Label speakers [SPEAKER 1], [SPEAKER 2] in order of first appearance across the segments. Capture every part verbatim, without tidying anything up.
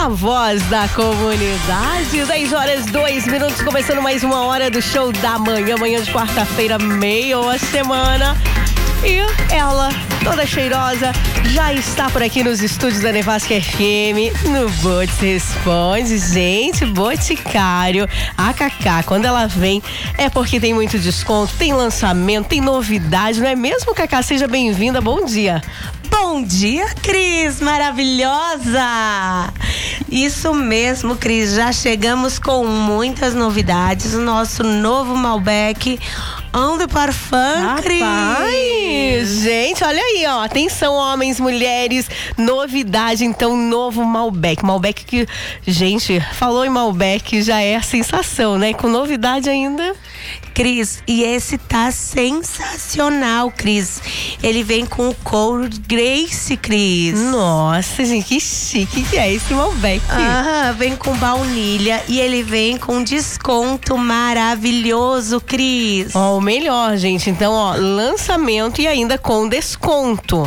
[SPEAKER 1] a voz da comunidade. dez horas, dois minutos, começando mais uma hora do Show da Manhã. Manhã de quarta-feira, meia semana. E ela, toda cheirosa, já está por aqui nos estúdios da Nevasca F M, no Botes Responde. Gente, Boticário, a Cacá, quando ela vem, é porque tem muito desconto, tem lançamento, tem novidade, não é mesmo, Cacá? Seja bem-vinda, bom dia.
[SPEAKER 2] Bom dia, Cris, maravilhosa! Isso mesmo, Cris, já chegamos com muitas novidades. O nosso novo Malbec Eau de Parfum, Cris.
[SPEAKER 1] Gente, olha aí, ó, atenção, homens, mulheres, novidade, então, novo Malbec. Malbec que, gente, falou em Malbec, já é a sensação, né? Com novidade ainda.
[SPEAKER 2] Cris, e esse tá sensacional, Cris. Ele vem com o couro Grace, Cris.
[SPEAKER 1] Nossa, gente, que chique que é esse Malbec.
[SPEAKER 2] Ah, vem com baunilha e ele vem com desconto maravilhoso, Cris.
[SPEAKER 1] Ó, o melhor, gente. Então, ó, lançamento e ainda com desconto.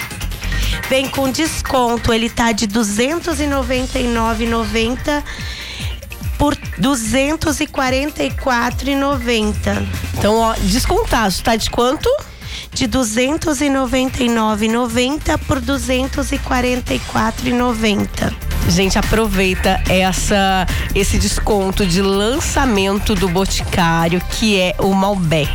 [SPEAKER 2] Vem com desconto, ele tá de duzentos e noventa e nove reais e noventa centavos por duzentos e quarenta e quatro reais e noventa centavos.
[SPEAKER 1] Então, ó, descontaço, tá de quanto?
[SPEAKER 2] De duzentos e noventa e nove reais e noventa centavos por duzentos e quarenta e quatro reais e noventa centavos.
[SPEAKER 1] Gente, aproveita essa, esse desconto de lançamento do Boticário, que é o Malbec.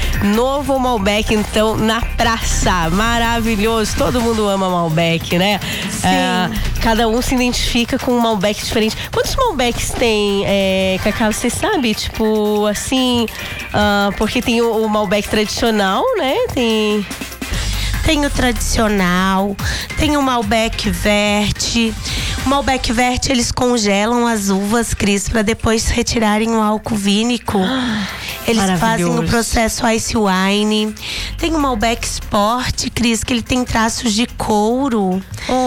[SPEAKER 1] Novo Malbec, então, na praça. Maravilhoso. Todo mundo ama Malbec, né?
[SPEAKER 2] Sim.
[SPEAKER 1] Ah, cada um se identifica com um Malbec diferente. Quantos Malbecs tem, é, Cacá? Você sabe? Tipo, assim, ah, porque tem o, o Malbec tradicional, né? Tem...
[SPEAKER 2] Tem o tradicional, tem o Malbec Verte. O Malbec Verte, eles congelam as uvas, Cris, para depois retirarem o álcool vínico. Eles fazem o processo Ice Wine. Tem o Malbec Sport, Cris, que ele tem traços de couro.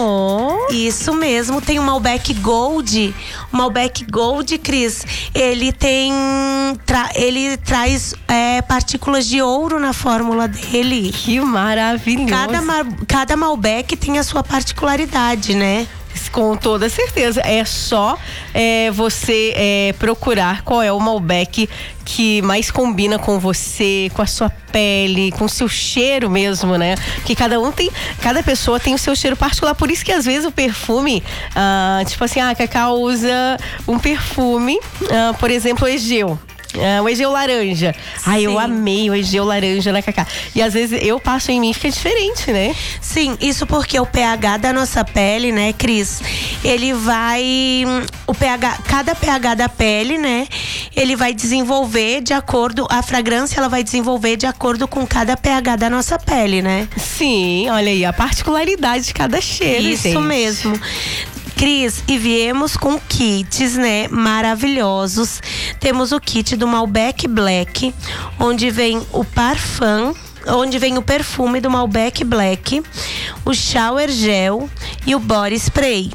[SPEAKER 1] Oh.
[SPEAKER 2] Isso mesmo. Tem o Malbec Gold. O Malbec Gold, Cris, ele tem... Tra, ele traz é, partículas de ouro na fórmula dele.
[SPEAKER 1] Que maravilhoso.
[SPEAKER 2] Cada, cada Malbec tem a sua particularidade, né?
[SPEAKER 1] Com toda certeza. É só é, você é, procurar qual é o Malbec que mais combina com você, com a sua pele, com o seu cheiro mesmo, né? Que cada um tem, cada pessoa tem o seu cheiro particular. Por isso que às vezes o perfume, ah, tipo assim, a Cacá usa um perfume, ah, por exemplo, o Egeu. É, o Egeu laranja. Ai, eu amei o Egeu laranja, né, Cacá? E às vezes eu passo em mim e fica diferente, né?
[SPEAKER 2] Sim, isso porque o pH da nossa pele, né, Cris? Ele vai... O pH, cada pH da pele, né? Ele vai desenvolver de acordo... A fragrância, ela vai desenvolver de acordo com cada pH da nossa pele, né?
[SPEAKER 1] Sim, olha aí, a particularidade de cada cheiro,
[SPEAKER 2] Isso
[SPEAKER 1] gente.
[SPEAKER 2] mesmo. Cris, e viemos com kits, né, maravilhosos. Temos o kit do Malbec Black, onde vem o parfum, onde vem o perfume do Malbec Black, o shower gel e o body spray.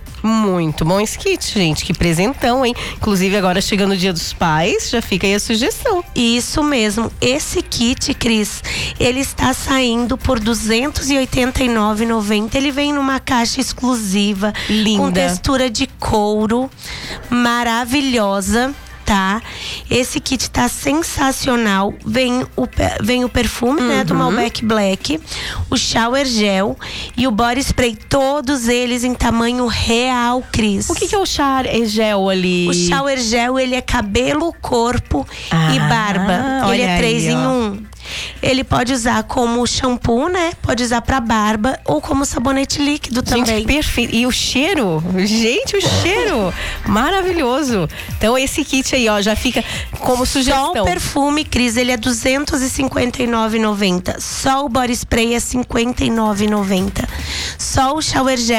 [SPEAKER 1] Muito bom esse kit, gente. Que presentão, hein? Inclusive, agora chegando o Dia dos Pais, já fica aí a sugestão.
[SPEAKER 2] Isso mesmo. Esse kit, Cris, ele está saindo por duzentos e oitenta e nove reais e noventa centavos. Ele vem numa caixa exclusiva.
[SPEAKER 1] Linda.
[SPEAKER 2] Com textura de couro. Maravilhosa. Tá? Esse kit tá sensacional. Vem o, vem o perfume, uhum, né, do Malbec Black, o shower gel e o body spray. Todos eles em tamanho real, Cris.
[SPEAKER 1] O que, que é o shower gel ali?
[SPEAKER 2] O shower gel, ele é cabelo, corpo
[SPEAKER 1] ah,
[SPEAKER 2] e barba. Ele é três
[SPEAKER 1] aí,
[SPEAKER 2] em um. Ele pode usar como shampoo, né? Pode usar pra barba ou como sabonete líquido também.
[SPEAKER 1] Gente, perfeito. E o cheiro? Gente, o cheiro maravilhoso. Então esse kit aí, ó, já fica como sugestão.
[SPEAKER 2] Só o perfume, Cris, ele é duzentos e cinquenta e nove reais e noventa centavos. Só o body spray é cinquenta e nove reais e noventa centavos. Só o shower gel